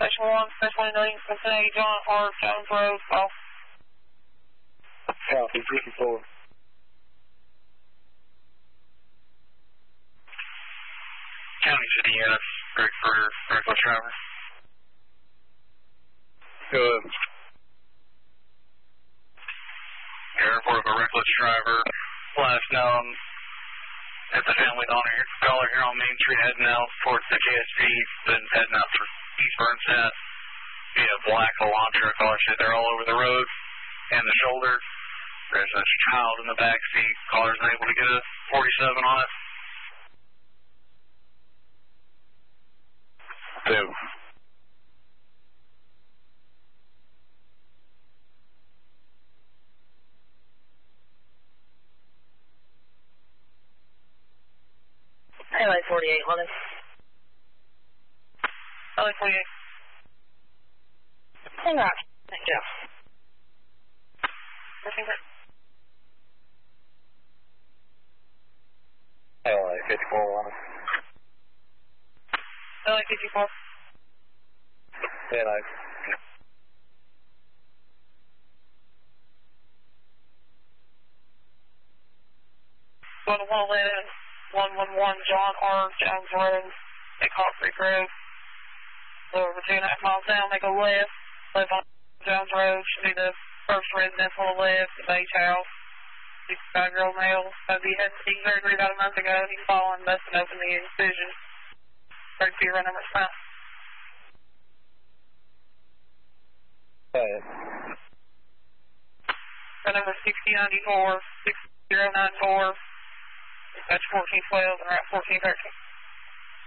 Station 1, special needing Cincinnati, John R. Jones Road, call. Copy, 54. County City units, break for reckless driver. Go ahead. Airport of a reckless driver, last known at the family dollar here on Main Street, heading out towards the KSP, then heading out for East Burnset via black Elantra car. They're all over the road and the shoulder. There's a child in the back seat. Caller's able to get a 47 on it. Two. LA 48, London. LA 48. Hang on. Thank you. LA 54, London. LA 54. LA. Going to 111 John R. Jones Road, at Hawk Creek Road. Over 2.5 miles down, make a left on Jones Road, should be the first residence on the left, the beige house. 65-year-old male, he had knee surgery about a month ago. He's fallen, busted open the incision. 32 run number spent. Run number 6094, 6094. That's 1412 and route 1413.